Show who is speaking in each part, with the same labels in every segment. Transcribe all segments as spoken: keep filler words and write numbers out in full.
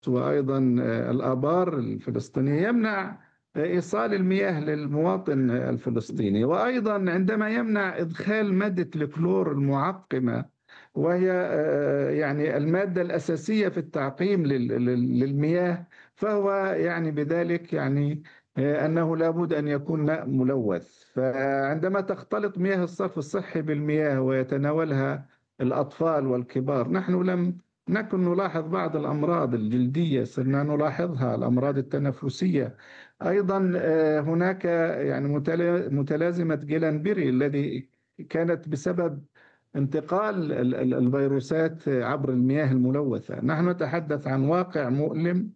Speaker 1: وأيضا الآبار الفلسطينية يمنع إيصال المياه للمواطن الفلسطيني، وأيضا عندما يمنع إدخال مادة الكلور المعقمة، وهي يعني المادة الأساسية في التعقيم للمياه، فهو يعني بذلك يعني أنه لابد أن يكون ماء ملوث. فعندما تختلط مياه الصرف الصحي بالمياه ويتناولها الأطفال والكبار، نحن لم نكن نلاحظ بعض الأمراض الجلدية، صرنا نلاحظها، الأمراض التنفسية. أيضا هناك يعني متلازمة جيلانبيري الذي كانت بسبب انتقال الفيروسات عبر المياه الملوثة. نحن نتحدث عن واقع مؤلم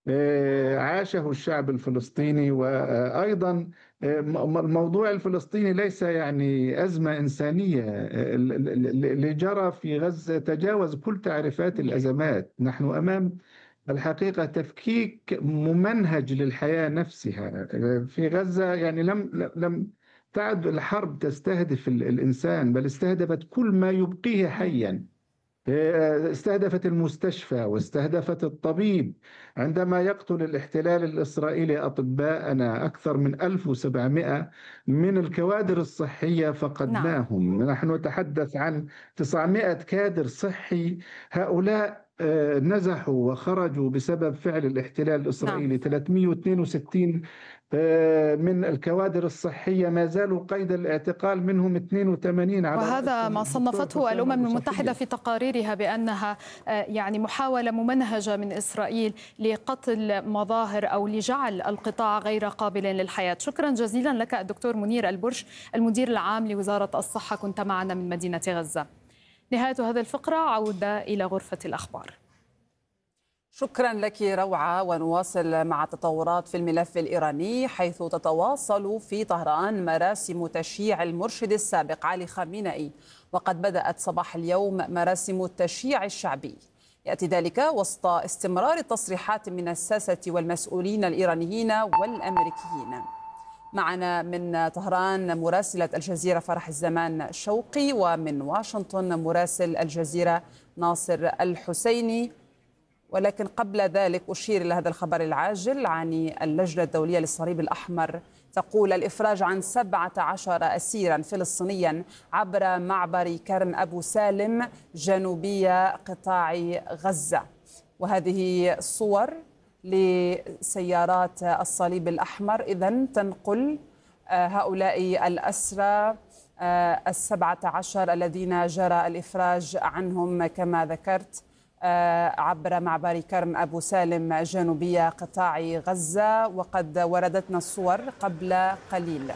Speaker 1: عاشه الشعب الفلسطيني. وأيضا الموضوع الفلسطيني ليس يعني أزمة إنسانية، اللي جرى في غزة تجاوز كل تعريفات الأزمات. نحن أمام الحقيقة تفكيك ممنهج للحياة نفسها في غزة. يعني لم لم تعد الحرب تستهدف الإنسان، بل استهدفت كل ما يبقيه حيا. استهدفت المستشفى واستهدفت الطبيب. عندما يقتل الاحتلال الإسرائيلي أطباءنا، أكثر من ألف وسبعمائة من الكوادر الصحية
Speaker 2: نعم.
Speaker 1: فقدناهم. نحن نتحدث عن تسعمائة كادر صحي، هؤلاء نزحوا وخرجوا بسبب فعل الاحتلال الإسرائيلي.
Speaker 2: نعم.
Speaker 1: ثلاثمائة واثنين وستين من الكوادر الصحية ما زالوا قيد الاعتقال، منهم اثنين وثمانين على
Speaker 2: وهذا ما صنفته الأمم المتحدة في تقاريرها بأنها يعني محاولة ممنهجة من إسرائيل لقتل مظاهر أو لجعل القطاع غير قابل للحياة. شكرا جزيلا لك الدكتور منير البرش، المدير العام لوزارة الصحة، كنت معنا من مدينة غزة. نهاية هذه الفقرة، عودة إلى غرفة الأخبار.
Speaker 3: شكرا لك روعة، ونواصل مع التطورات في الملف الإيراني، حيث تتواصل في طهران مراسم تشييع المرشد السابق علي خامنئي، وقد بدأت صباح اليوم مراسم التشييع الشعبي. يأتي ذلك وسط استمرار التصريحات من الساسة والمسؤولين الإيرانيين والأمريكيين. معنا من طهران مراسلة الجزيرة فرح الزمان شوقي، ومن واشنطن مراسل الجزيرة ناصر الحسيني. ولكن قبل ذلك أشير إلى هذا الخبر العاجل عن اللجنة الدولية للصليب الأحمر، تقول الإفراج عن سبعة عشر أسيرا فلسطينيا عبر معبر كرم أبو سالم جنوبي قطاع غزة. وهذه صور لسيارات الصليب الأحمر إذن تنقل هؤلاء الأسرى السبعة عشر الذين جرى الإفراج عنهم كما ذكرت عبر معبر كرم أبو سالم جنوبي قطاع غزة، وقد وردتنا الصور قبل قليل.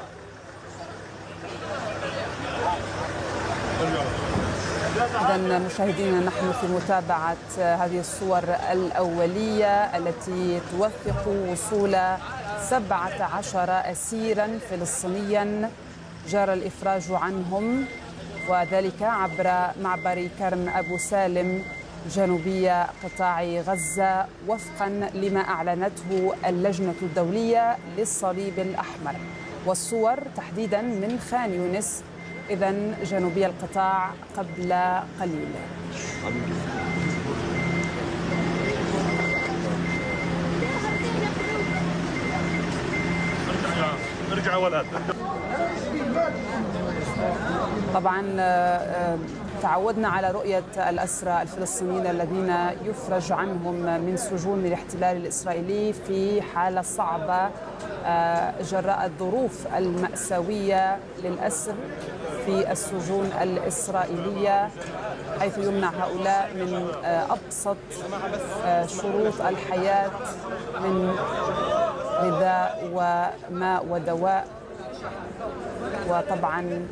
Speaker 3: إذن مشاهدينا، نحن في متابعة هذه الصور الأولية التي توثق وصول سبعة عشر أسيرا فلسطينيا جرى الإفراج عنهم، وذلك عبر معبر كرم أبو سالم جنوبي قطاع غزة، وفقا لما أعلنته اللجنة الدولية للصليب الأحمر. والصور تحديدا من خان يونس، إذن جنوبي القطاع، قبل قليل.
Speaker 4: ارجع ولد.
Speaker 3: طبعا تعودنا على رؤية الأسرى الفلسطينيين الذين يفرج عنهم من سجون الاحتلال الإسرائيلي في حالة صعبة جراء الظروف المأساوية للأسر في السجون الإسرائيلية، حيث يمنع هؤلاء من أبسط شروط الحياة من غذاء وماء ودواء. وطبعا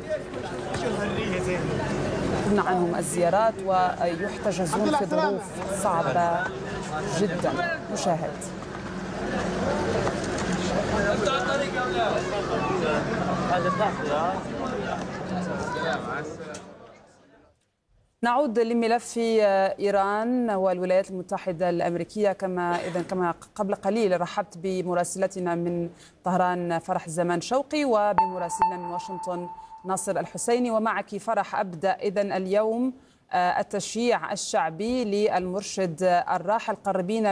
Speaker 3: تمنع عنهم الزيارات ويحتجزون في ظروف صعبة جدا. مشاهد. نعود لملف إيران والولايات المتحدة الأمريكية. كما إذن كما قبل قليل رحبت بمراسلتنا من طهران فرح الزمان شوقي، وبمراسلنا من واشنطن ناصر الحسيني. ومعك فرح، أبدأ إذن اليوم التشييع الشعبي للمرشد الراحل. قربينا